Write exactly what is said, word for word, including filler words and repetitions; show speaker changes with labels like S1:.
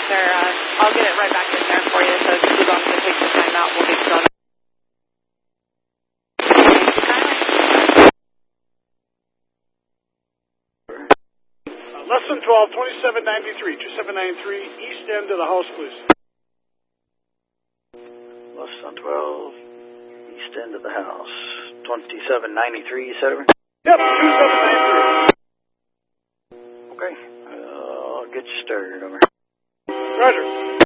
S1: sir. Uh, I'll get it right back in there for you, so as long as it takes the time out, we'll get you going.
S2: Uh, less than twelve, twenty-seven ninety-three, twenty-seven ninety-three, east end of the house, please.
S3: Less than twelve, east end of the house. twenty-seven ninety-three, you said over?
S2: Yep, twenty-seven ninety-three.
S3: Okay. Uh, I'll get you started over.
S2: Roger.